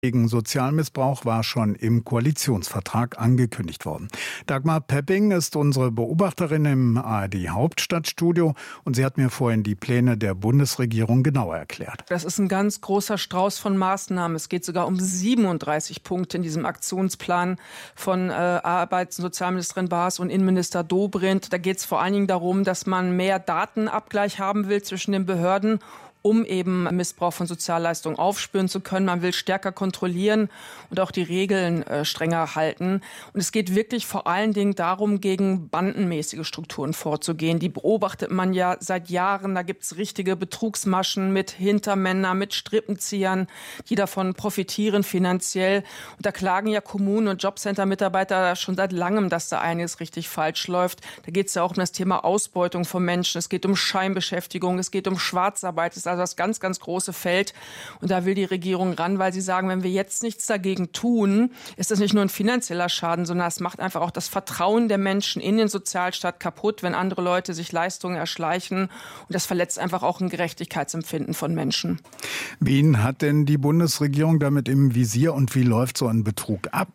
Gegen Sozialmissbrauch war schon im Koalitionsvertrag angekündigt worden. Dagmar Pepping ist unsere Beobachterin im ARD-Hauptstadtstudio und sie hat mir vorhin die Pläne der Bundesregierung genauer erklärt. Das ist ein ganz großer Strauß von Maßnahmen. Es geht sogar um 37 Punkte in diesem Aktionsplan von Arbeits- und Sozialministerin Baas und Innenminister Dobrindt. Da geht es vor allen Dingen darum, dass man mehr Datenabgleich haben will zwischen den Behörden, um eben Missbrauch von Sozialleistungen aufspüren zu können. Man will stärker kontrollieren und auch die Regeln strenger halten. Und es geht wirklich vor allen Dingen darum, gegen bandenmäßige Strukturen vorzugehen. Die beobachtet man ja seit Jahren. Da gibt es richtige Betrugsmaschen mit Hintermännern, mit Strippenziehern, die davon profitieren finanziell. Und da klagen ja Kommunen und Jobcenter-Mitarbeiter schon seit langem, dass da einiges richtig falsch läuft. Da geht es ja auch um das Thema Ausbeutung von Menschen. Es geht um Scheinbeschäftigung, es geht um Schwarzarbeit. Es ist also das ganz, ganz große Feld. Und da will die Regierung ran, weil sie sagen, wenn wir jetzt nichts dagegen tun, ist das nicht nur ein finanzieller Schaden, sondern es macht einfach auch das Vertrauen der Menschen in den Sozialstaat kaputt, wenn andere Leute sich Leistungen erschleichen. Und das verletzt einfach auch ein Gerechtigkeitsempfinden von Menschen. Wen hat denn die Bundesregierung damit im Visier und wie läuft so ein Betrug ab?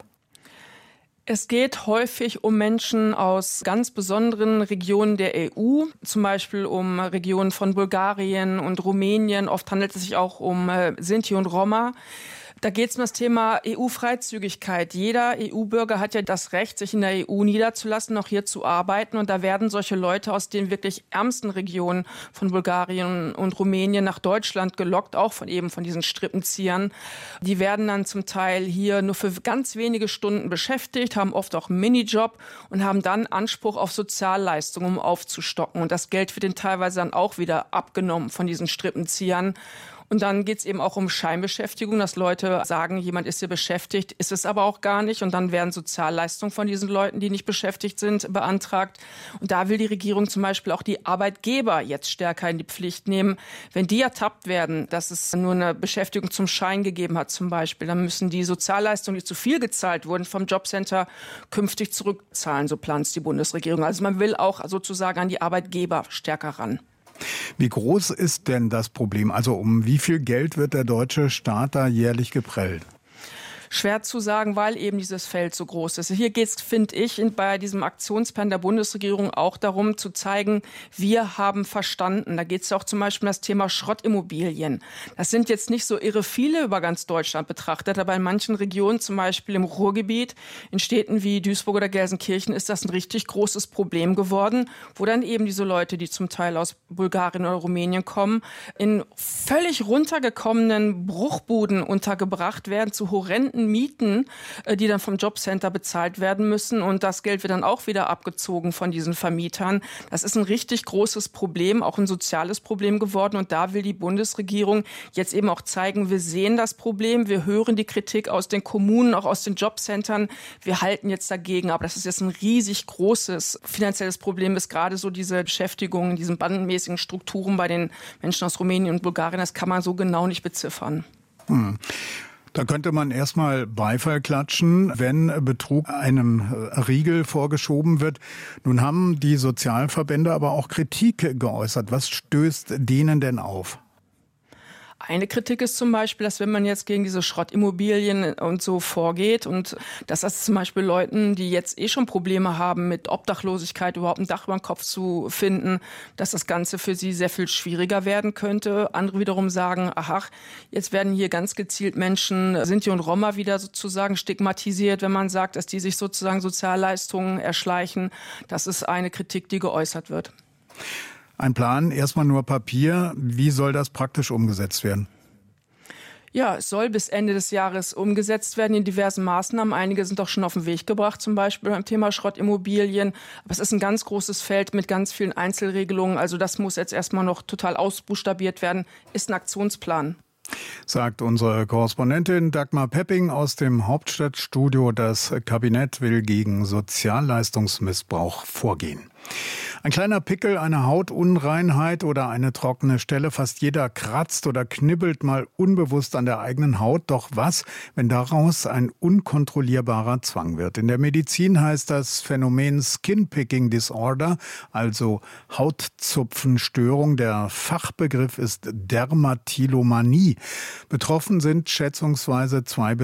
Es geht häufig um Menschen aus ganz besonderen Regionen der EU, zum Beispiel um Regionen von Bulgarien und Rumänien. Oft handelt es sich auch um Sinti und Roma. Da geht es um das Thema EU-Freizügigkeit. Jeder EU-Bürger hat ja das Recht, sich in der EU niederzulassen, auch hier zu arbeiten. Und da werden solche Leute aus den wirklich ärmsten Regionen von Bulgarien und Rumänien nach Deutschland gelockt, auch von diesen Strippenziehern. Die werden dann zum Teil hier nur für ganz wenige Stunden beschäftigt, haben oft auch einen Minijob und haben dann Anspruch auf Sozialleistungen, um aufzustocken. Und das Geld wird ihnen teilweise dann auch wieder abgenommen von diesen Strippenziehern. Und dann geht es eben auch um Scheinbeschäftigung, dass Leute sagen, jemand ist hier beschäftigt, ist es aber auch gar nicht. Und dann werden Sozialleistungen von diesen Leuten, die nicht beschäftigt sind, beantragt. Und da will die Regierung zum Beispiel auch die Arbeitgeber jetzt stärker in die Pflicht nehmen. Wenn die ertappt werden, dass es nur eine Beschäftigung zum Schein gegeben hat zum Beispiel, dann müssen die Sozialleistungen, die zu viel gezahlt wurden vom Jobcenter, künftig zurückzahlen, so plant es die Bundesregierung. Also man will auch sozusagen an die Arbeitgeber stärker ran. Wie groß ist denn das Problem? Also um wie viel Geld wird der deutsche Staat da jährlich geprellt? Schwer zu sagen, weil eben dieses Feld so groß ist. Hier geht es, finde ich, bei diesem Aktionsplan der Bundesregierung auch darum zu zeigen, wir haben verstanden. Da geht es auch zum Beispiel um das Thema Schrottimmobilien. Das sind jetzt nicht so irre viele über ganz Deutschland betrachtet, aber in manchen Regionen, zum Beispiel im Ruhrgebiet, in Städten wie Duisburg oder Gelsenkirchen, ist das ein richtig großes Problem geworden, wo dann eben diese Leute, die zum Teil aus Bulgarien oder Rumänien kommen, in völlig runtergekommenen Bruchbuden untergebracht werden, zu horrenden Mieten, die dann vom Jobcenter bezahlt werden müssen. Und das Geld wird dann auch wieder abgezogen von diesen Vermietern. Das ist ein richtig großes Problem, auch ein soziales Problem geworden. Und da will die Bundesregierung jetzt eben auch zeigen, wir sehen das Problem, wir hören die Kritik aus den Kommunen, auch aus den Jobcentern. Wir halten jetzt dagegen. Aber das ist jetzt ein riesig großes finanzielles Problem, ist gerade so diese Beschäftigung in diesen bandenmäßigen Strukturen bei den Menschen aus Rumänien und Bulgarien. Das kann man so genau nicht beziffern. Da könnte man erstmal Beifall klatschen, wenn Betrug einem Riegel vorgeschoben wird. Nun haben die Sozialverbände aber auch Kritik geäußert. Was stößt denen denn auf? Eine Kritik ist zum Beispiel, dass wenn man jetzt gegen diese Schrottimmobilien und so vorgeht und dass das zum Beispiel Leuten, die jetzt schon Probleme haben mit Obdachlosigkeit, überhaupt ein Dach über den Kopf zu finden, dass das Ganze für sie sehr viel schwieriger werden könnte. Andere wiederum sagen, aha, jetzt werden hier ganz gezielt Menschen, Sinti und Roma wieder sozusagen stigmatisiert, wenn man sagt, dass die sich sozusagen Sozialleistungen erschleichen. Das ist eine Kritik, die geäußert wird. Ein Plan, erstmal nur Papier. Wie soll das praktisch umgesetzt werden? Ja, es soll bis Ende des Jahres umgesetzt werden in diversen Maßnahmen. Einige sind auch schon auf den Weg gebracht, zum Beispiel beim Thema Schrottimmobilien. Aber es ist ein ganz großes Feld mit ganz vielen Einzelregelungen. Also das muss jetzt erstmal noch total ausbuchstabiert werden. Ist ein Aktionsplan. Sagt unsere Korrespondentin Dagmar Pepping aus dem Hauptstadtstudio. Das Kabinett will gegen Sozialleistungsmissbrauch vorgehen. Ein kleiner Pickel, eine Hautunreinheit oder eine trockene Stelle. Fast jeder kratzt oder knibbelt mal unbewusst an der eigenen Haut. Doch was, wenn daraus ein unkontrollierbarer Zwang wird? In der Medizin heißt das Phänomen Skin Picking Disorder, also Hautzupfenstörung. Der Fachbegriff ist Dermatillomanie. Betroffen sind schätzungsweise 2